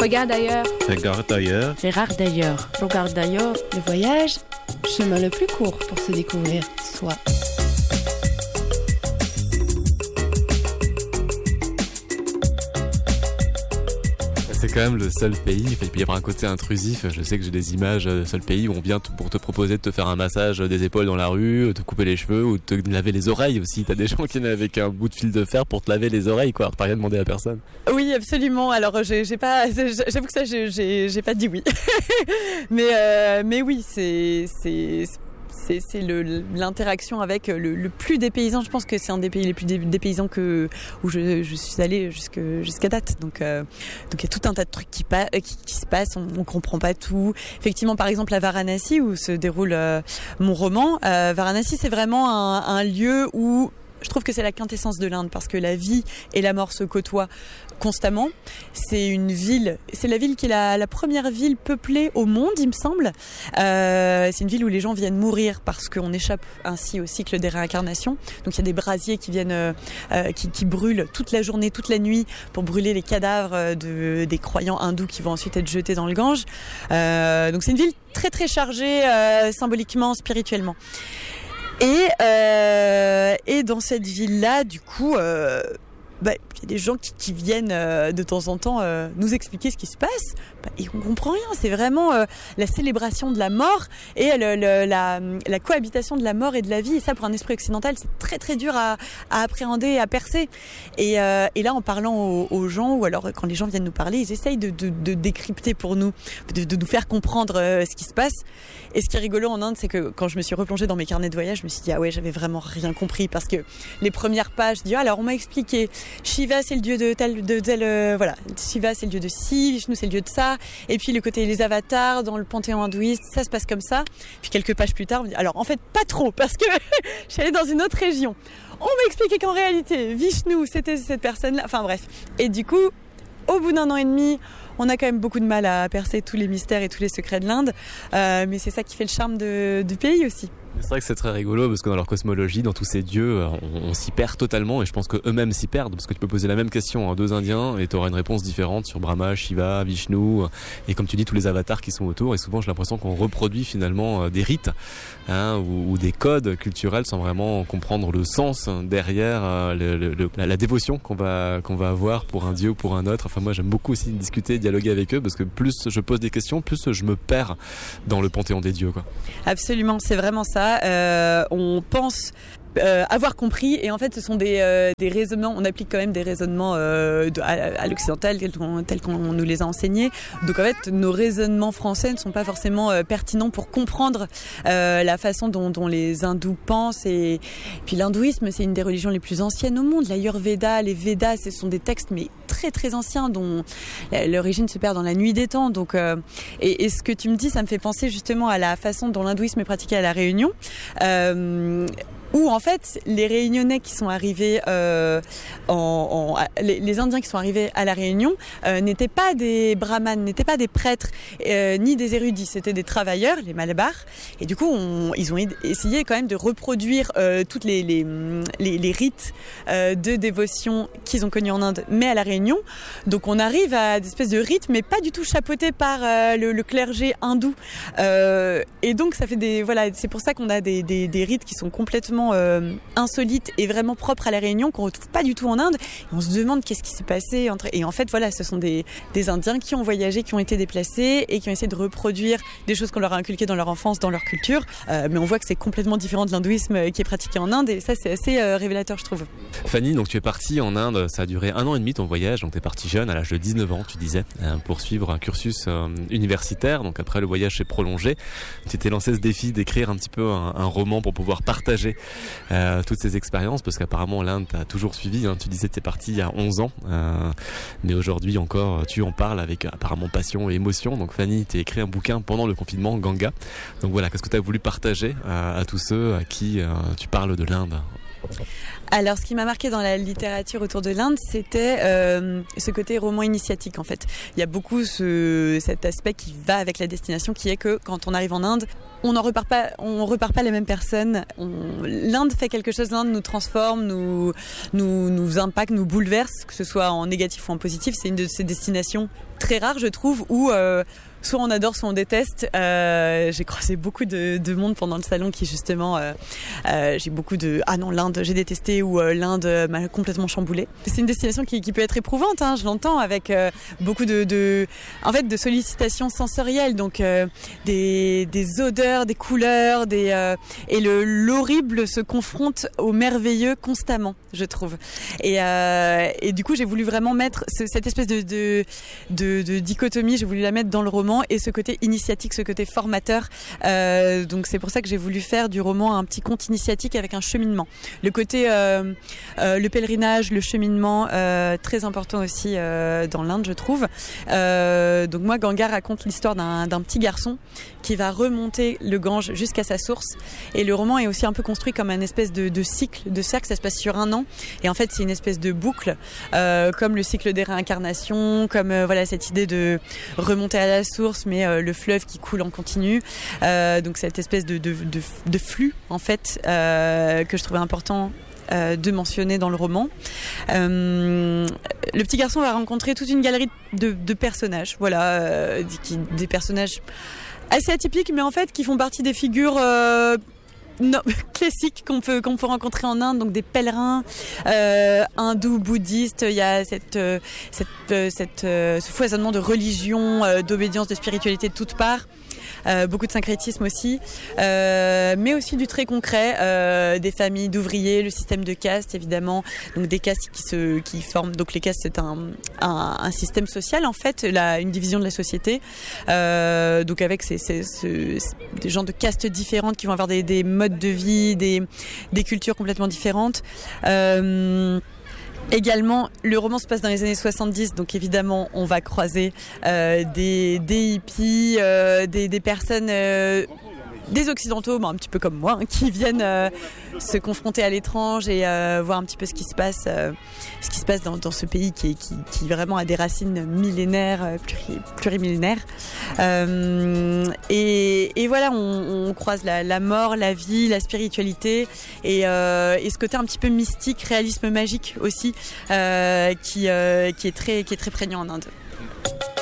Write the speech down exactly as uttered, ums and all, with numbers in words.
Regarde ailleurs. Regarde ailleurs. Gérard d'ailleurs. Regarde d'ailleurs. Le voyage, chemin le plus court pour se découvrir soi. C'est quand même le seul pays, il peut y avoir un côté intrusif. Je sais que j'ai des images, le seul pays où on vient pour te proposer de te faire un massage des épaules dans la rue, te couper les cheveux ou te laver les oreilles aussi. T'as des gens qui viennent avec un bout de fil de fer pour te laver les oreilles, quoi. T'as rien demandé à personne. Oui, absolument. Alors, j'ai, j'ai pas, j'avoue que ça, j'ai, j'ai, j'ai pas dit oui. mais, euh, mais oui, c'est, c'est, c'est, c'est le, l'interaction avec le, le plus dépaysant. Je pense que c'est un des pays les plus dépaysants que, où je, je suis allée jusque, jusqu'à date. Donc, euh, donc il y a tout un tas de trucs qui, pa- qui, qui se passent. On, on comprend pas tout. Effectivement, par exemple, à Varanasi, où se déroule euh, mon roman, euh, Varanasi, c'est vraiment un, un lieu où je trouve que c'est la quintessence de l'Inde parce que la vie et la mort se côtoient constamment. C'est une ville, c'est la ville qui est la, la première ville peuplée au monde, il me semble. Euh, c'est une ville où les gens viennent mourir parce qu'on échappe ainsi au cycle des réincarnations. Donc il y a des brasiers qui viennent, euh, qui, qui brûlent toute la journée, toute la nuit pour brûler les cadavres de, des croyants hindous qui vont ensuite être jetés dans le Gange. Euh, donc c'est une ville très très chargée euh, symboliquement, spirituellement. Et, euh, et dans cette ville-là, du coup, euh, bah, il y a des gens qui, qui viennent euh, de temps en temps euh, nous expliquer ce qui se passe. Bah, et on comprend rien. C'est vraiment euh, la célébration de la mort et le, le, la, la cohabitation de la mort et de la vie. Et ça, pour un esprit occidental, c'est très très dur à, à appréhender et à percer. Et, euh, et là, en parlant aux, aux gens, ou alors quand les gens viennent nous parler, ils essayent de, de, de décrypter pour nous, de, de nous faire comprendre euh, ce qui se passe. Et ce qui est rigolo en Inde, c'est que quand je me suis replongée dans mes carnets de voyage, je me suis dit, ah ouais, j'avais vraiment rien compris. Parce que les premières pages, je dis, ah, alors on m'a expliqué, Shiva c'est le dieu de tel, de tel, euh, voilà, Shiva c'est le dieu de ci, Vishnu c'est le dieu de ça. Et puis le côté les avatars dans le panthéon hindouiste, ça se passe comme ça. Puis quelques pages plus tard, on me dit, alors en fait pas trop, parce que je suis allée dans une autre région. On m'a expliqué qu'en réalité, Vishnu c'était cette personne-là. Enfin bref. Et du coup, au bout d'un an et demi, on a quand même beaucoup de mal à percer tous les mystères et tous les secrets de l'Inde, euh, mais c'est ça qui fait le charme de, du pays aussi. C'est vrai que c'est très rigolo parce que dans leur cosmologie, dans tous ces dieux, on, on s'y perd totalement et je pense qu'eux-mêmes s'y perdent parce que tu peux poser la même question à deux Indiens et tu auras une réponse différente sur Brahma, Shiva, Vishnu et comme tu dis tous les avatars qui sont autour et souvent j'ai l'impression qu'on reproduit finalement des rites hein, ou, ou des codes culturels sans vraiment comprendre le sens derrière le, le, le, la, la dévotion qu'on va, qu'on va avoir pour un dieu ou pour un autre. Enfin moi j'aime beaucoup aussi discuter, dialoguer avec eux parce que plus je pose des questions, plus je me perds dans le panthéon des dieux, quoi. Absolument, c'est vraiment ça. Euh, on pense euh, avoir compris et en fait ce sont des, euh, des raisonnements, on applique quand même des raisonnements euh, de, à, à l'occidental tels qu'on, tels qu'on nous les a enseignés, donc en fait nos raisonnements français ne sont pas forcément euh, pertinents pour comprendre euh, la façon dont, dont les hindous pensent et, et puis l'hindouisme c'est une des religions les plus anciennes au monde, l'Ayurveda, les Védas ce sont des textes mais très très anciens dont l'origine se perd dans la nuit des temps donc, euh, et, et ce que tu me dis ça me fait penser justement à la façon dont l'hindouisme est pratiqué à la Réunion euh, où en fait les Réunionnais qui sont arrivés, euh, en, en, les, les Indiens qui sont arrivés à la Réunion euh, n'étaient pas des brahmanes, n'étaient pas des prêtres euh, ni des érudits, c'était des travailleurs, les malabars. Et du coup, on, ils ont essayé quand même de reproduire euh, toutes les, les, les, les rites euh, de dévotion qu'ils ont connus en Inde, mais à la Réunion. Donc on arrive à des espèces de rites, mais pas du tout chapeautés par euh, le, le clergé hindou. Euh, et donc ça fait des, voilà, c'est pour ça qu'on a des, des, des rites qui sont complètement Euh, insolite et vraiment propre à la Réunion qu'on retrouve pas du tout en Inde et on se demande qu'est-ce qui s'est passé entre... et en fait voilà ce sont des, des Indiens qui ont voyagé, qui ont été déplacés et qui ont essayé de reproduire des choses qu'on leur a inculquées dans leur enfance, dans leur culture euh, mais on voit que c'est complètement différent de l'hindouisme qui est pratiqué en Inde et ça c'est assez euh, révélateur je trouve. Fanny, donc tu es partie en Inde, ça a duré un an et demi ton voyage, donc tu es partie jeune à l'âge de dix-neuf ans tu disais, euh, pour suivre un cursus euh, universitaire, donc après le voyage s'est prolongé, tu t'es lancé ce défi d'écrire un petit peu un, un roman pour pouvoir partager Euh, toutes ces expériences parce qu'apparemment l'Inde t'a toujours suivi hein. Tu disais que t'es parti il y a onze ans euh, mais aujourd'hui encore tu en parles avec apparemment passion et émotion. Donc Fanny, t'as écrit un bouquin pendant le confinement, Ganga, donc voilà, qu'est-ce que tu as voulu partager euh, à tous ceux à qui euh, tu parles de l'Inde? Alors, ce qui m'a marqué dans la littérature autour de l'Inde, c'était euh, ce côté roman initiatique, en fait. Il y a beaucoup ce, cet aspect qui va avec la destination, qui est que quand on arrive en Inde, on ne repart pas, on repart pas les mêmes personnes. On, l'Inde fait quelque chose, l'Inde nous transforme, nous, nous, nous impacte, nous bouleverse, que ce soit en négatif ou en positif. C'est une de ces destinations très rares, je trouve, où euh, soit on adore, soit on déteste. Euh, j'ai croisé beaucoup de, de monde pendant le salon qui justement, euh, euh, j'ai beaucoup de ah non l'Inde j'ai détesté ou euh, l'Inde m'a complètement chamboulé. C'est une destination qui, qui peut être éprouvante, hein, je l'entends, avec euh, beaucoup de, de, en fait, de sollicitations sensorielles, donc euh, des, des odeurs, des couleurs, des euh, et le l'horrible se confronte au merveilleux constamment, je trouve. Et, euh, et du coup, j'ai voulu vraiment mettre ce, cette espèce de, de, de, de dichotomie, j'ai voulu la mettre dans le roman. Et ce côté initiatique, ce côté formateur. Euh, donc c'est pour ça que j'ai voulu faire du roman un petit conte initiatique avec un cheminement. Le côté, euh, euh, le pèlerinage, le cheminement, euh, très important aussi euh, dans l'Inde, je trouve. Euh, donc moi, Ganga raconte l'histoire d'un, d'un petit garçon qui va remonter le Gange jusqu'à sa source. Et le roman est aussi un peu construit comme un espèce de, de cycle, de cercle. Ça se passe sur un an. Et en fait, c'est une espèce de boucle, euh, comme le cycle des réincarnations, comme euh, voilà cette idée de remonter à la source, mais euh, le fleuve qui coule en continu. Euh, donc cette espèce de, de, de, de flux, en fait, euh, que je trouvais important euh, de mentionner dans le roman. Euh, le petit garçon va rencontrer toute une galerie de, de personnages, voilà, euh, qui, des personnages assez atypiques, mais en fait qui font partie des figures euh, non, classiques qu'on peut qu'on peut rencontrer en Inde, donc des pèlerins euh, hindous, bouddhistes. Il y a cette euh, cette euh, cette euh, ce foisonnement de religion, euh, d'obédience, de spiritualité de toutes parts. Euh, beaucoup de syncrétisme aussi, euh, mais aussi du très concret, euh, des familles d'ouvriers, le système de castes évidemment, donc des castes qui se qui forment. Donc les castes, c'est un un, un système social en fait, la, une division de la société. Euh, donc avec ces, ces, ces, des gens de castes différentes qui vont avoir des, des modes de vie, des des cultures complètement différentes. Euh, Également, le roman se passe dans les années soixante-dix, donc évidemment, on va croiser euh, des, des hippies, euh, des, des personnes, euh, des occidentaux, bon, un petit peu comme moi, hein, qui viennent euh, se confronter à l'étrange et euh, voir un petit peu ce qui se passe, euh, ce qui se passe dans, dans ce pays qui, est, qui, qui vraiment a des racines millénaires, pluri, plurimillénaires. Euh, et, et voilà, on, on croise la, la mort, la vie, la spiritualité et, euh, et ce côté un petit peu mystique, réalisme magique aussi, euh, qui, euh, qui est très, qui est très prégnant en Inde.